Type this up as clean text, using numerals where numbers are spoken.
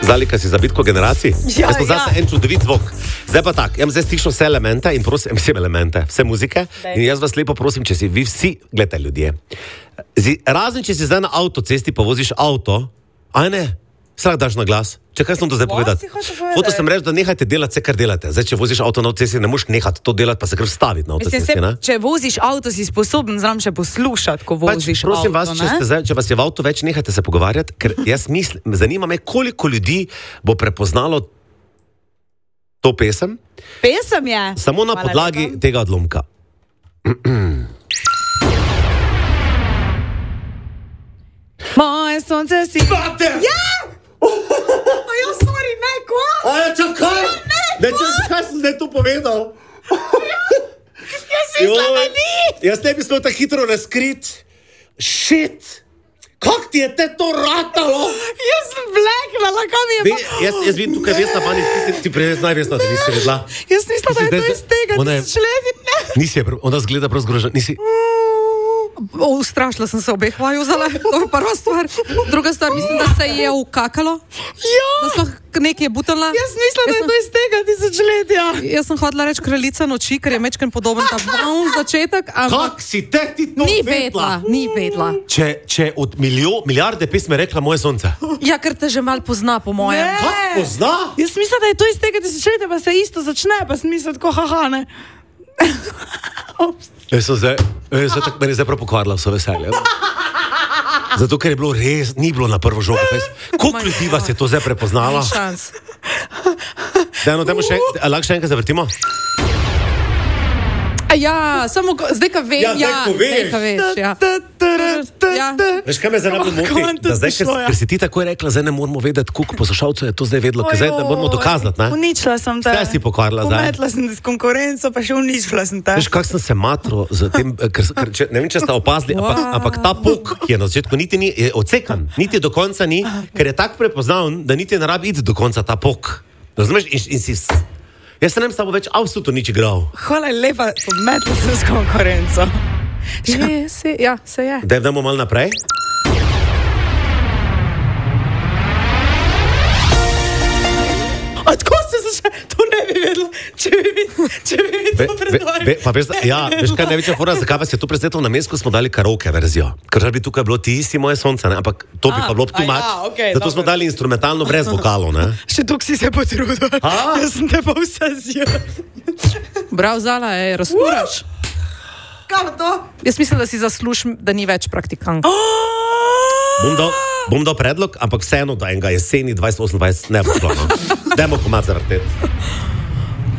Znali, kaj si za bitko generacij? Ja, Jaz poznate en čudovit zvok. Zdaj pa tak, jaz stišel vse elemente in prosim, vse muzike. In jaz vas lepo prosim, če si vi vsi, gledajte ljudje, razen če si zdaj na avtocesti pa voziš avto, aj ne, strah daš na glas. Če kaj sem to zdaj povedati? Hotel sem reči, da nehajte delati vse, kar delate. Zdaj, če voziš avto na avtocesti, ne moreš nehati to delati, pa se kar vstaviti na avtocesti, ne? Če voziš avto, si sposoben zraven še poslušati, ko voziš avto, prosim vas, če vas je v avto več, nehajte se pogovarjati, ker jaz mislim, zanima me, koliko ljudi bo prepoznalo to pesem. Pesem je. Samo na podlagi tega odlomka. Moje sonce si... Pater! Ja! Ja, sorry, ne, ko? Aja, čakaj! Ne, čakaj, kaj sem zdaj tu povedal? Jaz mislim, da ni! Jaz ne bi smel tako hitro razkrit. Shit! Kak ti je te to ratalo? Jaz sem bleknala, kam je pa... Jaz vidim tukaj Vesna Banič, ti preznaj Vesna, da nisi vedla. Jaz mislim, da je to iz tega, da si čledi, ne? Nisi, ona zgleda prav zgrožena, nisi... Strašila sem se obeh vaju vzala, to je prva stvar. Druga stvar, mislim, da se je ukakalo. Ja! Da so nekaj butala. Jaz mislim, da je to iz tega tisočletja. Jaz sem hodila reči kraljica noči, ker je mečken podoben ta začetek. Kak si te ti to vedla? Ni vedla. Če od milijarde pesme rekla Moje sonce. Ja, ker te že mal pozna, po mojem. Kak pozna? Jaz mislim, da je to iz tega tisočletja, pa se isto začne, pa sem mislila tako, haha, ne. Meni je zdaj prav pokvarila vse veselje. Zato, ker je bilo res, ni bilo na prvo žogo. Koliko ljudi vas je to zdaj prepoznala? Šans. Dajmo še, lahko še enkrat zavrtimo? Ja, samo zdaj, ka vem, zdaj, ka veš, ja. Veš, kaj me zdaj najbolj moti? Da zdaj, ker si ti tako rekla, zdaj ne moramo vedeti, koliko poslušalcev je to zdaj vedlo, ker zdaj ne moramo dokazati, ne? Uničila sem te. Vse si pokvarila zdaj. Pometla sem s konkurenco, pa še uničila sem te. Veš, kak sem se matro z tem, ne vem, če ste opazili, ampak ta pok, ki je na začetku niti ni, je odsekan, niti do konca ni, ker je tak prepoznaven, da niti ne rabi iti do konca ta pok. Razumeš? In si... Jaz se ne bi s tabo več absolutno nič igral. Hvala lepa, pometla sem s konkurenco. Ja, se je. Dajmo malo naprej. Odko se začne? To ne bi vedela, če bi mi to predvajali. Pa veš, kaj največja fora, zakaj vas je to prezetlo na mestu, smo dali karaoke verzijo. Ker bi tukaj bilo ti si Moje sonce, ne? Ampak to bi pa bilo too much. Zato smo dali instrumentalno brez vokalov, ne? Še tuk si se potrudil. Jaz sem te pa vse zjel. Brav, Zala, razpuraš. Kaj to? Jaz mislim, da si zaslužim, da ni več praktikant. Bom dal predlog, ampak vseeno, da enega jeseni 2028 ne bo šlo. Dajmo komad zaradi tega.